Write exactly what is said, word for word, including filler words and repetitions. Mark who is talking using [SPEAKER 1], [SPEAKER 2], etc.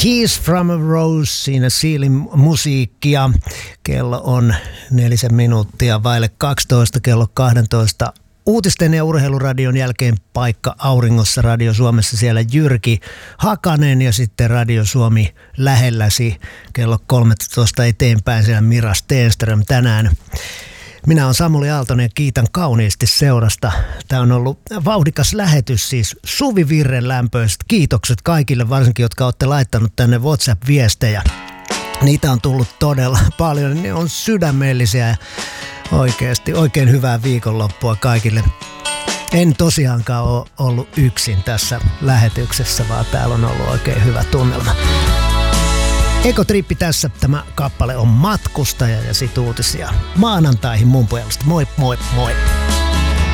[SPEAKER 1] Kiss from a Rose, siinä Sealin musiikkia. Kello on nelisen minuuttia vaille kaksitoista, kello kaksitoista. Uutisten ja urheiluradion jälkeen paikka auringossa Radio Suomessa, siellä Jyrki Hakanen ja sitten Radio Suomi lähelläsi kello kolmetoista eteenpäin siellä Mira Stenström tänään. Minä olen Samuli Aaltonen ja kiitän kauniisti seurasta. Tämä on ollut vauhdikas lähetys, siis Suvi Virren lämpöiset kiitokset kaikille, varsinkin jotka olette laittanut tänne WhatsApp-viestejä. Niitä on tullut todella paljon, ne on sydämellisiä ja oikeasti oikein hyvää viikonloppua kaikille. En tosiaankaan ole ollut yksin tässä lähetyksessä, vaan täällä on ollut oikein hyvä tunnelma. Ekotrippi tässä, tämä kappale on Matkustaja ja sit uutisia maanantaihin mun puolesta. Moi moi moi!